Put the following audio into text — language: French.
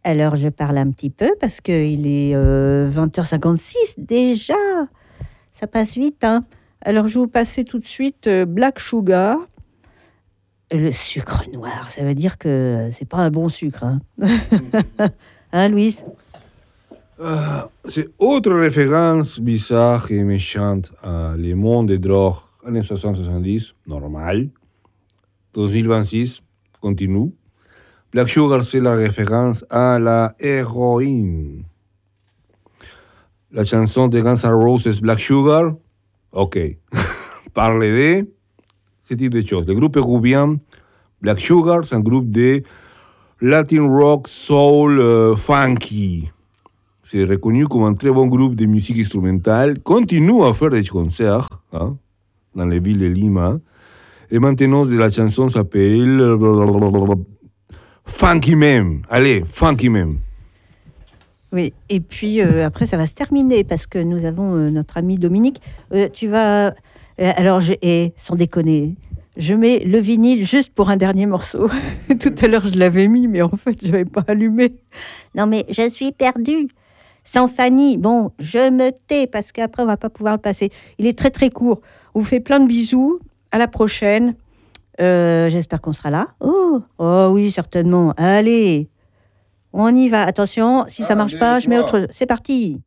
Alors, je parle un petit peu parce qu'il est 20h56 déjà. Ça passe vite, hein. Alors, je vais vous passer tout de suite Black Sugar. Le sucre noir, ça veut dire que c'est pas un bon sucre, hein. Hein, Louis? C'est autre référence bizarre et méchante à les mondes des drogues années 60-70, normal. 2026, continue. Black Sugar, c'est la référence à la héroïne. La chanson de Guns N' Roses, Black Sugar, ok. Parle de ce type de choses. Le groupe péruvian Black Sugar, c'est un groupe de Latin rock, soul, funky. C'est reconnu comme un très bon groupe de musique instrumentale. Continue à faire des concerts dans les villes de Lima. Et maintenant, la chanson s'appelle Funky Meme. Allez, Funky Meme. Oui, et puis après, ça va se terminer parce que nous avons notre ami Dominique. Tu vas... alors, sans déconner, je mets le vinyle juste pour un dernier morceau. Tout à l'heure, je l'avais mis, mais en fait, je n'avais pas allumé. Non, mais je suis perdue. Sans Fanny, bon, je me tais parce qu'après, on ne va pas pouvoir le passer. Il est très, très court. On vous fait plein de bisous. À la prochaine. J'espère qu'on sera là. Oh oui, certainement. Allez, on y va. Attention, si ça ne marche pas, je mets autre chose. C'est parti.